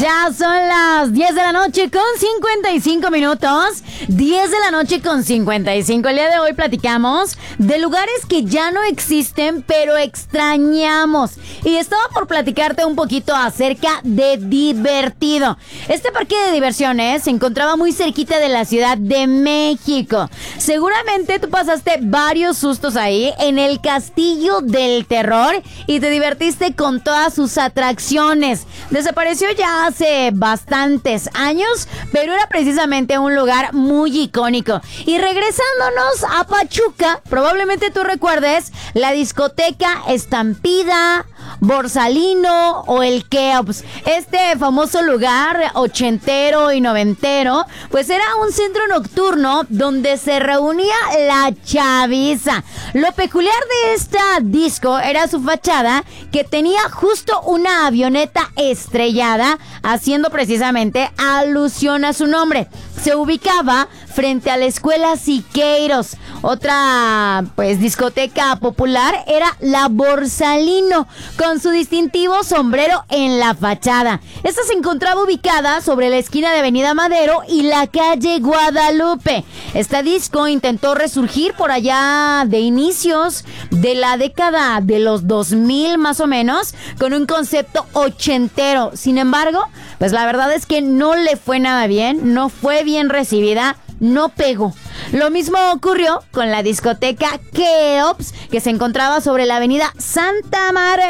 Ya son las 10 de la noche con 55 minutos. 10 de la noche con 55. El día de hoy platicamos de lugares que ya no existen, pero extrañamos. Y estaba por platicarte un poquito acerca de Divertido. Este parque de diversiones se encontraba muy cerquita de la Ciudad de México. Seguramente tú pasaste varios sustos ahí en el Castillo del Terror y te divertiste con todas sus atracciones. Desapareció ya hace bastantes años, pero era precisamente un lugar muy icónico. Y regresándonos a Pachuca, probablemente tú recuerdes la discoteca Estampida, Borsalino o el Keops. Este famoso lugar ochentero y noventero, pues era un centro nocturno donde se reunía la chaviza. Lo peculiar de esta disco era su fachada, que tenía justo una avioneta estrellada, haciendo precisamente alusión a su nombre. Se ubicaba frente a la escuela Siqueiros. Otra, pues, discoteca popular era la Borsalino, con su distintivo sombrero en la fachada. Esta se encontraba ubicada sobre la esquina de Avenida Madero y la calle Guadalupe. Esta disco intentó resurgir por allá de inicios de la década de los 2000 más o menos, con un concepto ochentero. Sin embargo, pues la verdad es que no le fue nada bien, no fue bien recibida, no pegó. Lo mismo ocurrió con la discoteca Keops, que se encontraba sobre la avenida Santa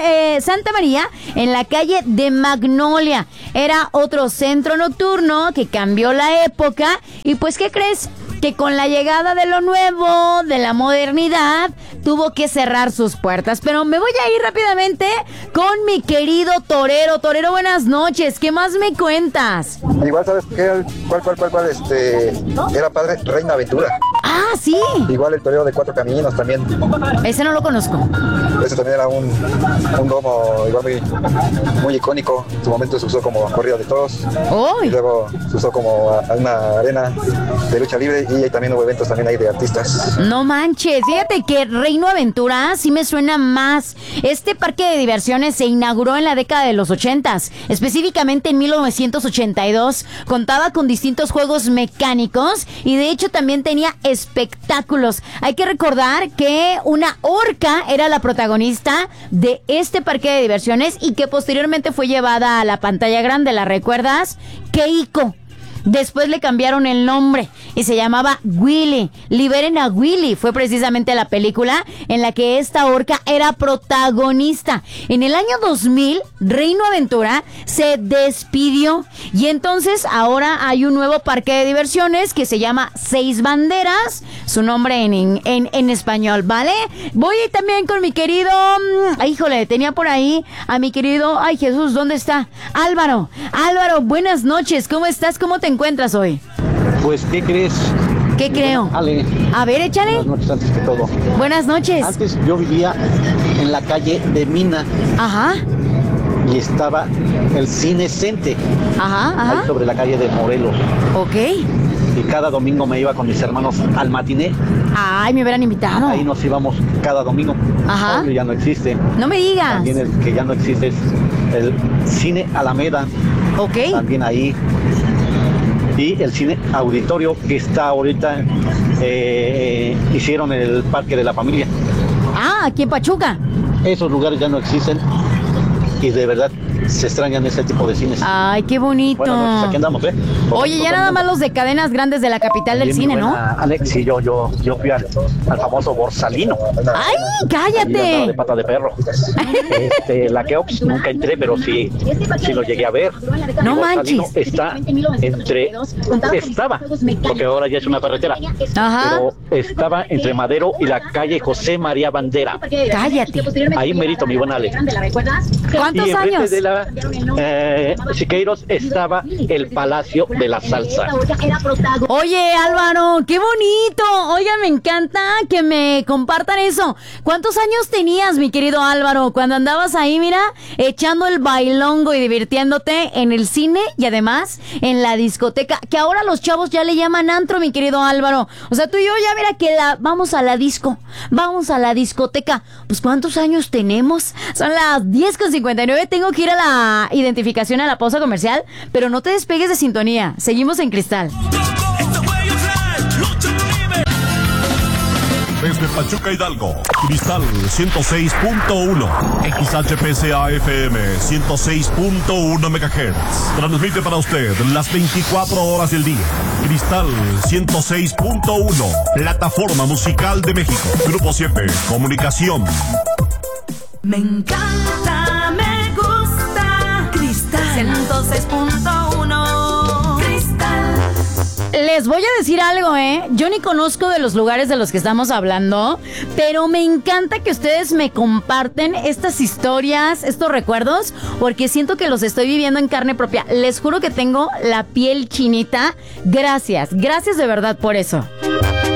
María, en la calle de Magnolia. Era otro centro nocturno que cambió la época. Y pues, ¿qué crees? Que con la llegada de lo nuevo, de la modernidad, tuvo que cerrar sus puertas. Pero me voy a ir rápidamente con mi querido Torero. Torero, buenas noches. ¿Qué más me cuentas? Igual, ¿sabes qué? ¿Cuál? Era padre Reina Aventura. Ah, sí. Igual el Torero de Cuatro Caminos también. Ese no lo conozco. Ese también era un domo igual muy icónico. En su momento se usó como corrida de toros. ¡Uy! Y luego se usó como una arena de lucha libre. Y también hubo eventos también ahí de artistas. No manches, fíjate que Reino Aventura sí me suena más. Este parque de diversiones se inauguró en la década de los 80s, específicamente en 1982. Contaba con distintos juegos mecánicos y de hecho también tenía espectáculos. Hay que recordar que una orca era la protagonista de este parque de diversiones y que posteriormente fue llevada a la pantalla grande. ¿La recuerdas? Keiko. Después le cambiaron el nombre y se llamaba Willy. Liberen a Willy fue precisamente la película en la que esta orca era protagonista. En el año 2000, Reino Aventura se despidió y entonces ahora hay un nuevo parque de diversiones que se llama Seis Banderas, su nombre en español, ¿vale? Voy también con mi querido, híjole, tenía por ahí a mi querido, ay Jesús, ¿dónde está? Álvaro, buenas noches, ¿cómo estás? ¿Cómo te encuentras hoy? Pues, ¿qué crees? ¿Qué creo? Ale. A ver, échale. Buenas noches antes que todo. Buenas noches. Antes yo vivía en la calle de Mina. Ajá. Y estaba el Cine Cente. Ajá. Ahí sobre la calle de Morelos. Ok. Y cada domingo me iba con mis hermanos al matiné. Ay, me hubieran invitado. Ahí nos íbamos cada domingo. Ajá. Obvio, ya no existe. No me digas. También el que ya no existe es el Cine Alameda. Ok. También ahí. Y el Cine Auditorio que está ahorita, hicieron el Parque de la Familia. Ah, aquí en Pachuca. Esos lugares ya no existen y de verdad se extrañan ese tipo de cines. Ay, qué bonito. Buenas noches, aquí andamos, Oye, ya nada más los de cadenas grandes de la capital del cine, ¿no? Alex, sí, yo fui al famoso Borsalino. ¡Ay, cállate! De pata de perro. La Keops nunca entré, pero sí lo llegué a ver. No Borsalino manches. Estaba, porque ahora ya es una carretera. Ajá. Pero estaba entre Madero y la calle José María Bandera. Cállate. Ahí merito, mi buen Alex. ¿Cuántos y años? De la Siqueiros estaba el Palacio de la Salsa. Oye, Álvaro, qué bonito. Oiga, me encanta que me compartan eso. ¿Cuántos años tenías, mi querido Álvaro, cuando andabas ahí, mira, echando el bailongo y divirtiéndote en el cine y además en la discoteca, que ahora los chavos ya le llaman antro, mi querido Álvaro? O sea, tú y yo ya, mira, que vamos a la disco, vamos a la discoteca. Pues, ¿cuántos años tenemos? Son las 10:59, tengo que ir a la identificación a la pausa comercial, pero no te despegues de sintonía. Seguimos en Cristal. Desde Pachuca, Hidalgo, Cristal 106.1, XHPCA FM 106.1 MHz. Transmite para usted las 24 horas del día. Cristal 106.1, plataforma musical de México. Grupo 7, comunicación. Me encanta, me gusta. Cristal 106.1. Cristal. Les voy a decir algo, yo ni conozco de los lugares de los que estamos hablando, pero me encanta que ustedes me comparten estas historias, estos recuerdos, porque siento que los estoy viviendo en carne propia. Les juro que tengo la piel chinita. Gracias de verdad por eso.